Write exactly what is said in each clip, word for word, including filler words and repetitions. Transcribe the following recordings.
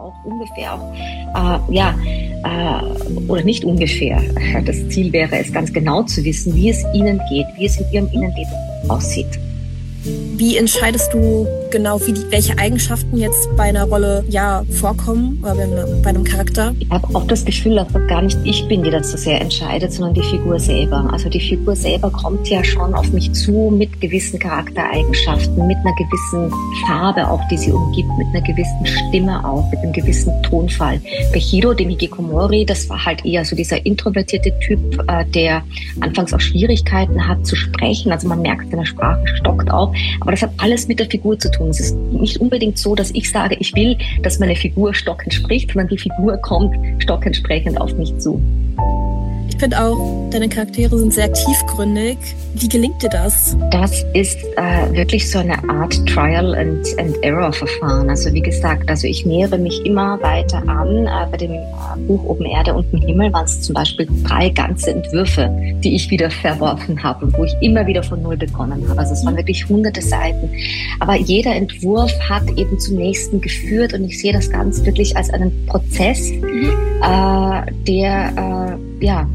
auch ungefähr auch, äh, ja, äh, oder nicht ungefähr. Das Ziel wäre es, ganz genau zu wissen, wie es ihnen geht, wie es in ihrem Innenleben aussieht. Wie entscheidest du genau, wie die, welche Eigenschaften jetzt bei einer Rolle ja vorkommen oder bei, einer, bei einem Charakter? Ich habe auch das Gefühl, dass das gar nicht ich bin, die das so sehr entscheidet, sondern die Figur selber. Also die Figur selber kommt ja schon auf mich zu mit gewissen Charaktereigenschaften, mit einer gewissen Farbe auch, die sie umgibt, mit einer gewissen Stimme auch, mit einem gewissen Tonfall. Bei Hiro, dem Hikikomori, das war halt eher so dieser introvertierte Typ, äh, der anfangs auch Schwierigkeiten hat zu sprechen. Also man merkt, seine Sprache stockt auch. Aber das hat alles mit der Figur zu tun. Es ist nicht unbedingt so, dass ich sage, ich will, dass meine Figur stockend spricht, sondern die Figur kommt stockentsprechend auf mich zu. Ich finde auch, deine Charaktere sind sehr tiefgründig. Wie gelingt dir das? Das ist äh, wirklich so eine Art Trial and, and Error Verfahren. Also wie gesagt, also ich nähere mich immer weiter an. Äh, bei dem äh, Buch Oben Erde, Unten Himmel waren es zum Beispiel drei ganze Entwürfe, die ich wieder verworfen habe und wo ich immer wieder von Null begonnen habe. Also es waren wirklich hunderte Seiten. Aber jeder Entwurf hat eben zum nächsten geführt und ich sehe das Ganze wirklich als einen Prozess, mhm. äh, der äh, ja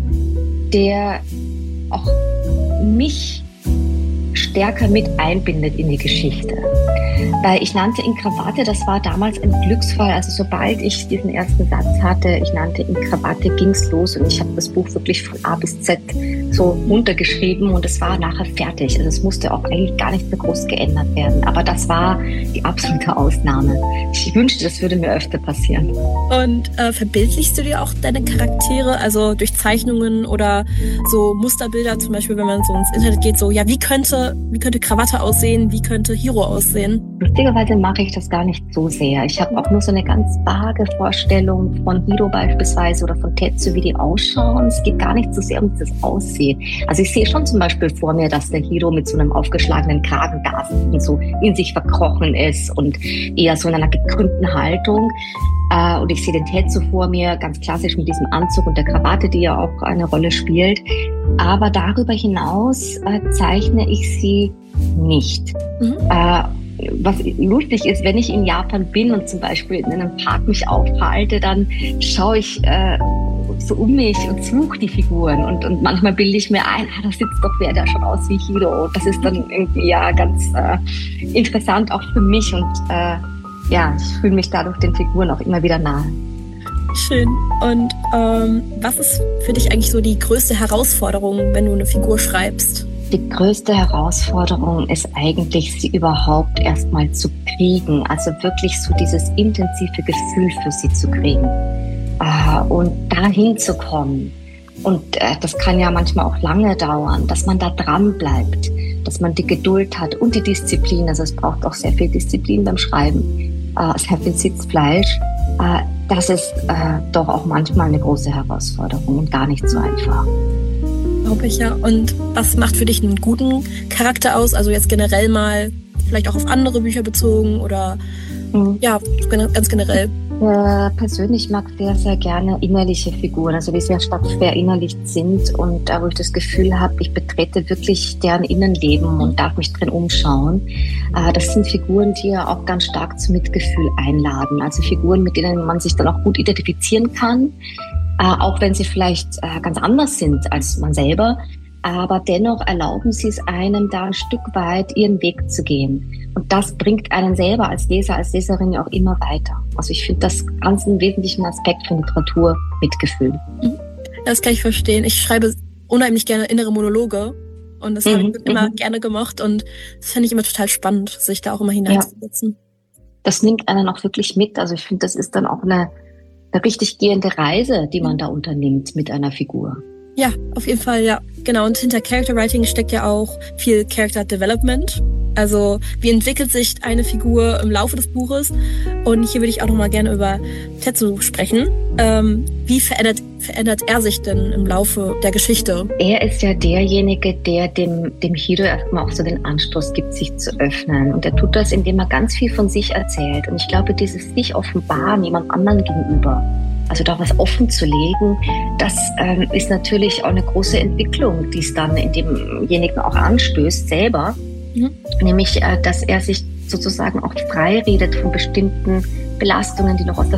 der auch mich stärker mit einbindet in die Geschichte. Weil ich nannte ihn Krawatte, das war damals ein Glücksfall. Also sobald ich diesen ersten Satz hatte, ich nannte ihn Krawatte, ging's los und ich habe das Buch wirklich von A bis Z so runtergeschrieben und es war nachher fertig. Also es musste auch eigentlich gar nicht mehr groß geändert werden. Aber das war die absolute Ausnahme. Ich wünschte, das würde mir öfter passieren. Und äh, verbildlichst du dir auch deine Charaktere, also durch Zeichnungen oder so Musterbilder, zum Beispiel, wenn man so ins Internet geht, so, ja, wie könnte, wie könnte Krawatte aussehen, wie könnte Hiro aussehen? Lustigerweise mache ich das gar nicht so sehr. Ich habe auch nur so eine ganz vage Vorstellung von Hiro beispielsweise oder von Tetsu, wie die ausschauen. Es geht gar nicht so sehr um das Aussehen. Also ich sehe schon zum Beispiel vor mir, dass der Hiro mit so einem aufgeschlagenen Kragen da sitzt und so in sich verkrochen ist und eher so in einer gekrümmten Haltung. Uh, und ich sehe den Tetsu vor mir, ganz klassisch mit diesem Anzug und der Krawatte, die ja auch eine Rolle spielt. Aber darüber hinaus uh, zeichne ich sie nicht. Mhm. Uh, was lustig ist, wenn ich in Japan bin und zum Beispiel in einem Park mich aufhalte, dann schaue ich äh, so um mich und suche die Figuren. Und, und manchmal bilde ich mir ein, ah, da sitzt doch wer, der schaut aus wie Hiro. Das ist dann irgendwie ja ganz äh, interessant auch für mich und äh, ja, ich fühle mich dadurch den Figuren auch immer wieder nahe. Schön. Und ähm, was ist für dich eigentlich so die größte Herausforderung, wenn du eine Figur schreibst? Die größte Herausforderung ist eigentlich, sie überhaupt erstmal zu kriegen. Also wirklich so dieses intensive Gefühl für sie zu kriegen. Äh, und dahin zu kommen. Und äh, das kann ja manchmal auch lange dauern, dass man da dran bleibt, dass man die Geduld hat und die Disziplin. Also es braucht auch sehr viel Disziplin beim Schreiben. Äh, sehr viel Sitzfleisch. Äh, das ist äh, doch auch manchmal eine große Herausforderung und gar nicht so einfach. Glaube ich, ja. Und was macht für dich einen guten Charakter aus? Also jetzt generell mal, vielleicht auch auf andere Bücher bezogen oder mhm. ja, ganz generell. Äh, persönlich mag ich sehr, sehr gerne innerliche Figuren, also die sehr stark verinnerlicht sind und äh, wo ich das Gefühl habe, ich betrete wirklich deren Innenleben und darf mich drin umschauen. Äh, das sind Figuren, die ja auch ganz stark zum Mitgefühl einladen. Also Figuren, mit denen man sich dann auch gut identifizieren kann. Äh, auch wenn sie vielleicht äh, ganz anders sind als man selber, aber dennoch erlauben sie es einem, da ein Stück weit ihren Weg zu gehen. Und das bringt einen selber als Leser, als Leserin ja auch immer weiter. Also ich finde das ganz einen wesentlichen Aspekt von Literatur, Mitgefühl. Das kann ich verstehen. Ich schreibe unheimlich gerne innere Monologe und das mhm. habe ich immer mhm. gerne gemacht und das finde ich immer total spannend, sich da auch immer hineinzusetzen. Ja. Das nimmt einen auch wirklich mit. Also ich finde, das ist dann auch eine eine richtig gehende Reise, die man da unternimmt mit einer Figur. Ja, auf jeden Fall, ja. Genau, und hinter Character Writing steckt ja auch viel Character Development. Also wie entwickelt sich eine Figur im Laufe des Buches? Und hier würde ich auch noch mal gerne über Tetsu sprechen. Ähm, wie verändert, verändert er sich denn im Laufe der Geschichte? Er ist ja derjenige, der dem, dem Hiro erstmal auch so den Anstoß gibt, sich zu öffnen. Und er tut das, indem er ganz viel von sich erzählt. Und ich glaube, dieses sich offenbaren jemand anderen gegenüber, also da was offen zu legen, das ähm, ist natürlich auch eine große Entwicklung, die es dann in demjenigen auch anstößt selber. Mhm. Nämlich, äh, dass er sich sozusagen auch frei redet von bestimmten Belastungen, die noch aus der